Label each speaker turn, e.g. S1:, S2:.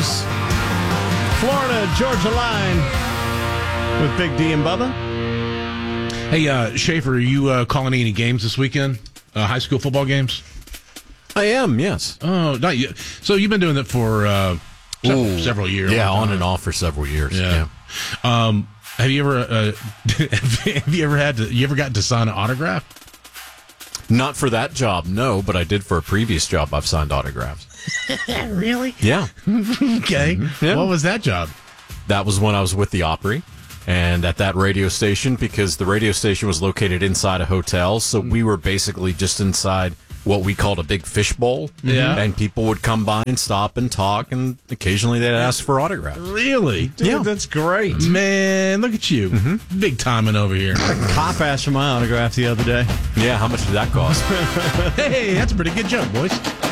S1: News. Florida-Georgia line with Big D and Bubba.
S2: Hey, Schaefer, are you calling any games this weekend? High school football games?
S3: I am, yes.
S2: Oh, not yet. So you've been doing it for several years.
S3: Yeah, on and off for several years.
S2: Yeah. Have you ever you ever gotten to sign an autograph?
S3: Not for that job, no, but I did for a previous job. I've signed autographs.
S2: Really?
S3: Yeah.
S2: Okay.
S3: Mm-hmm. Yeah.
S2: What was that job?
S3: That was when I was with the Opry. And at that radio station, because the radio station was located inside a hotel, so we were basically just inside what we called a big fishbowl.
S2: Yeah.
S3: And people would come by and stop and talk, and occasionally they'd ask for autographs.
S2: Really?
S1: Dude,
S3: Yeah.
S1: that's great.
S2: Man, look at you.
S3: Mm-hmm.
S2: Big timing over here.
S1: Cop asked for my autograph the other day.
S3: Yeah, how much did that cost?
S2: Hey, that's a pretty good joke, boys.